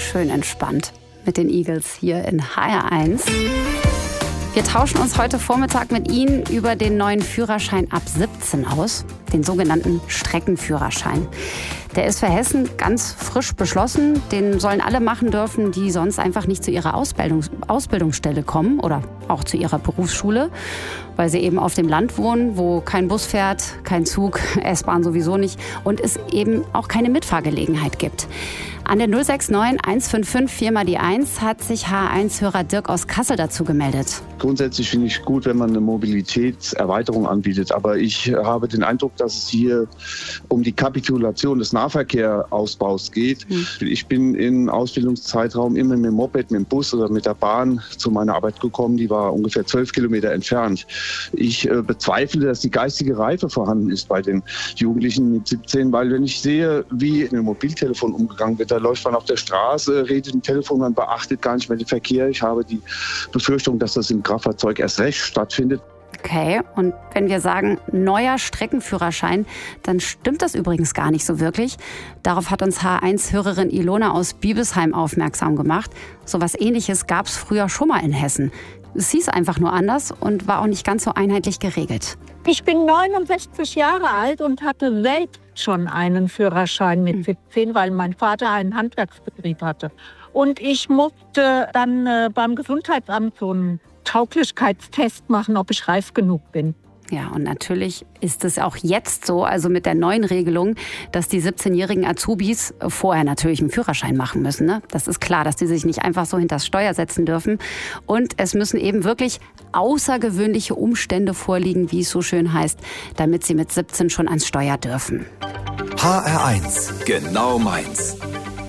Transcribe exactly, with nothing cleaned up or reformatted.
schön entspannt mit den Eagles hier in H R eins. Wir tauschen uns heute Vormittag mit Ihnen über den neuen Führerschein ab siebzehn aus, den sogenannten Streckenführerschein. Der ist für Hessen ganz frisch beschlossen. Den sollen alle machen dürfen, die sonst einfach nicht zu ihrer Ausbildung, Ausbildungsstelle kommen oder auch zu ihrer Berufsschule, weil sie eben auf dem Land wohnen, wo kein Bus fährt, kein Zug, S-Bahn sowieso nicht und es eben auch keine Mitfahrgelegenheit gibt. An der null sechs neun eins fünf fünf vier mal die eins hat sich H R eins-Hörer Dirk aus Kassel dazu gemeldet. Grundsätzlich finde ich gut, wenn man eine Mobilitätserweiterung anbietet. Aber ich habe den Eindruck, dass es hier um die Kapitulation des Nahverkehrausbaus geht. Hm. Ich bin im Ausbildungszeitraum immer mit dem Moped, mit dem Bus oder mit der Bahn zu meiner Arbeit gekommen. Die war ungefähr zwölf Kilometer entfernt. Ich äh, bezweifle, dass die geistige Reife vorhanden ist bei den Jugendlichen mit siebzehn. Weil wenn ich sehe, wie mit dem Mobiltelefon umgegangen wird, da läuft man auf der Straße, redet im Telefon, man beachtet gar nicht mehr den Verkehr. Ich habe die Befürchtung, dass das im Kraftfahrzeug erst recht stattfindet. Okay, und wenn wir sagen neuer Streckenführerschein, dann stimmt das übrigens gar nicht so wirklich. Darauf hat uns H R eins-Hörerin Ilona aus Biebesheim aufmerksam gemacht. So was Ähnliches gab es früher schon mal in Hessen. Es hieß einfach nur anders und war auch nicht ganz so einheitlich geregelt. Ich bin neunundsechzig Jahre alt und hatte selbst schon einen Führerschein mit siebzehn, weil mein Vater einen Handwerksbetrieb hatte. Und ich musste dann äh, beim Gesundheitsamt so einen Tauglichkeitstest machen, ob ich reif genug bin. Ja, und natürlich ist es auch jetzt so, also mit der neuen Regelung, dass die siebzehnjährigen Azubis vorher natürlich einen Führerschein machen müssen. Ne? Das ist klar, dass die sich nicht einfach so hinters Steuer setzen dürfen. Und es müssen eben wirklich außergewöhnliche Umstände vorliegen, wie es so schön heißt, damit sie mit siebzehn schon ans Steuer dürfen. H R eins, genau meins.